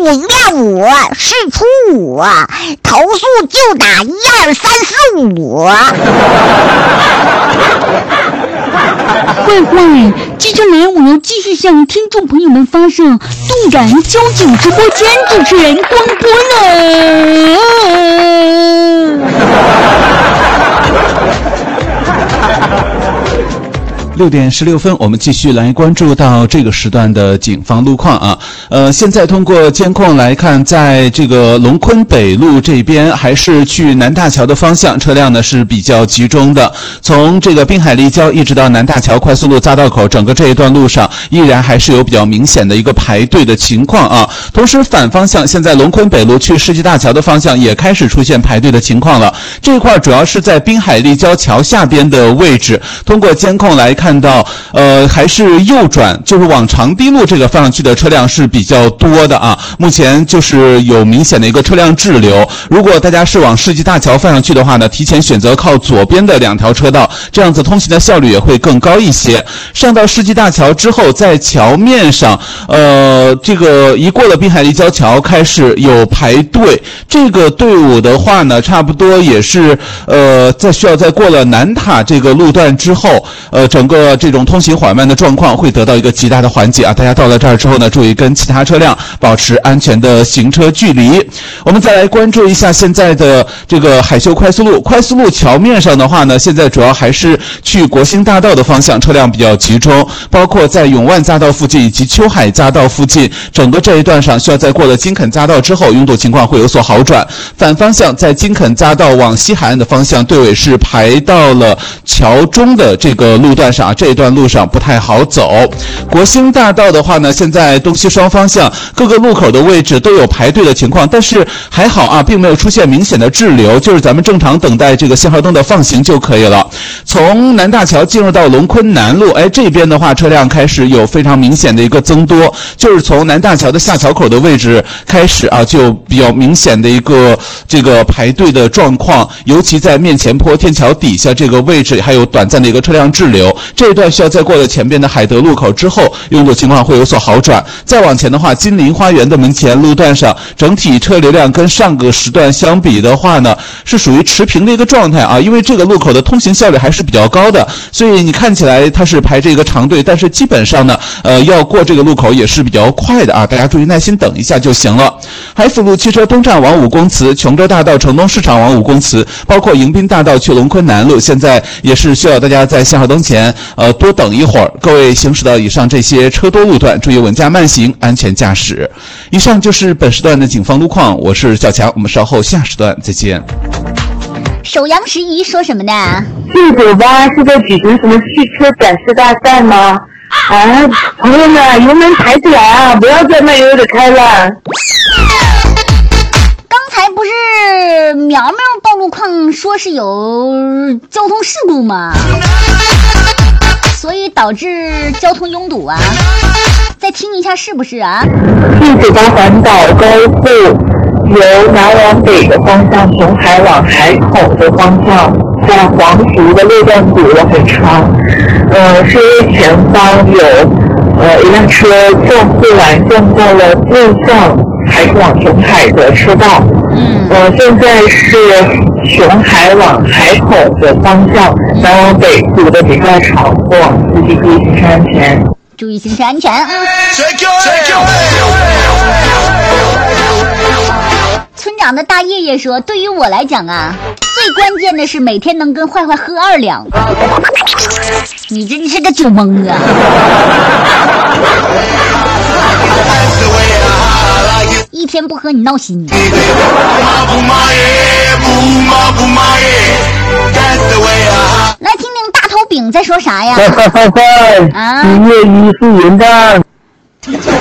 你练我是初5，投诉就打12345。 坏坏，接下来我要继续向听众朋友们发射动感交警直播间主持人广播了。 6点16分，我们继续来关注到这个时段的警方路况啊。现在通过监控来看，在这个龙昆北路这边，还是去南大桥的方向，车辆呢是比较集中的。从这个滨海立交一直到南大桥快速路匝道口，整个这一段路上依然还是有比较明显的一个排队的情况啊。同时反方向，现在龙昆北路去世纪大桥的方向也开始出现排队的情况了。这一块主要是在滨海立交桥下边的位置，通过监控来看到还是右转，就是往长堤路这个方向去的车辆是比较多的啊。目前就是有明显的一个车辆滞留。如果大家是往世纪大桥方向去的话呢，提前选择靠左边的2条车道，这样子通行的效率也会更高一些。上到世纪大桥之后，在桥面上这个一过了滨海立交桥开始有排队，这个队伍的话呢，差不多也是需要在过了南塔这个路段之后，整个这种通行缓慢的状况会得到一个极大的缓解啊！大家到了这儿之后呢，注意跟其他车辆保持安全的行车距离。我们再来关注一下现在的这个海秀快速路，快速路桥面上的话呢，现在主要还是去国兴大道的方向车辆比较集中，包括在永万匝道附近以及秋海匝道附近，整个这一段上需要在过了金垦匝道之后，拥堵情况会有所好转。反方向在金垦匝道往西海岸的方向，队尾是排到了桥中的这个路段上，这一段路上不太好走。国兴大道的话呢，现在东西双方向各个路口的位置都有排队的情况，但是还好啊，并没有出现明显的滞留，就是咱们正常等待这个信号灯的放行就可以了。从南大桥进入到龙昆南路，这边的话车辆开始有非常明显的一个增多，就是从南大桥的下桥口的位置开始啊，就比较明显的一个这个排队的状况，尤其在面前坡天桥底下这个位置还有短暂的一个车辆滞留，这一段需要在过了前边的海德路口之后，拥堵情况会有所好转。再往前的话，金陵花园的门前路段上，整体车流量跟上个时段相比的话呢，是属于持平的一个状态啊。因为这个路口的通行效率还是比较高的，所以你看起来它是排这个长队，但是基本上呢，要过这个路口也是比较快的啊，大家注意耐心等一下就行了。海辅路汽车东站往5公祠，琼州大道城东市场往5公祠，包括迎宾大道去龙昆南路，现在也是需要大家在信号灯前多等一会儿。各位行驶到以上这些车多路段，注意稳驾慢行，安全驾驶。以上就是本时段的警方路况，我是小强，我们稍后下时段再见。 首阳十一说什么呢？ 这酒吧是在举行什么汽车展示大赛吗？朋友们，油门抬起来啊，不要再慢悠悠的开了。 刚才不是苗苗报路况说是有交通事故吗？所以导致交通拥堵啊。再听一下是不是啊？198环岛高速由南往北的方向，从海往海口的方向，在黄石的路段堵得很长。是因为前方有一辆车忽然撞到了路上，还是往琼海的车道。现在是琼海往海口的方向，南往北堵得比较长，过往司机注意行车安全。注意行车安全啊！村长的大爷爷说，对于我来讲啊，最关键的是每天能跟坏坏喝2两。你真是个酒蒙啊！一天不喝你闹心。来听听大头饼在说啥呀？ 1月1是元旦。